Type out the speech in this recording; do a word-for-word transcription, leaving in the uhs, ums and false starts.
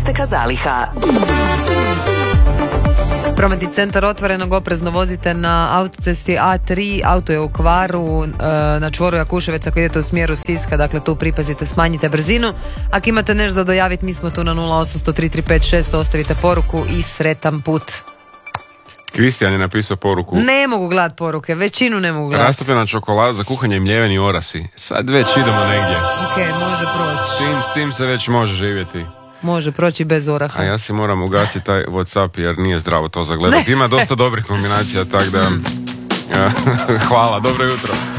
isteka zaliha. Prometni centar Otvorenog, oprezno vozite na autocesti A tri, auto je u kvaru na čvoru Jakuševac ako idete u smjeru Siska, dakle tu pripazite, smanjite brzinu. Ako imate nešto za dojaviti, mi smo tu na nula osam sto tri tri pet šest, ostavite poruku i sretan put. Kristijan je napisao poruku. Ne mogu gledat poruke, većinu ne mogu gledat. Rastopljena čokolada za kuhanje, mljeveni orasi. Sad već idemo negdje. Ok, može proći. S tim, s tim se već može živjeti. Može proći bez oraha. A ja si moram ugasiti taj WhatsApp jer nije zdravo to za gledati. Ima dosta dobrih kombinacija, tako da hvala, dobro jutro.